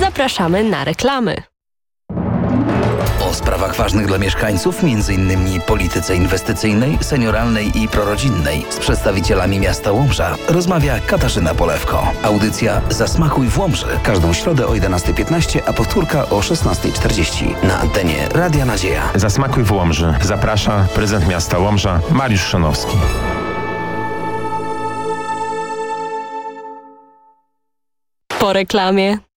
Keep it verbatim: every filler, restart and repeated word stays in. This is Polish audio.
Zapraszamy na reklamy. O sprawach ważnych dla mieszkańców, między innymi polityce inwestycyjnej, senioralnej i prorodzinnej, z przedstawicielami miasta Łomża rozmawia Katarzyna Polewko. Audycja Zasmakuj w Łomży. Każdą środę o jedenasta piętnaście, a powtórka o szesnasta czterdzieści na antenie Radia Nadzieja. Zasmakuj w Łomży. Zaprasza prezydent miasta Łomża Mariusz Szonowski. Po reklamie.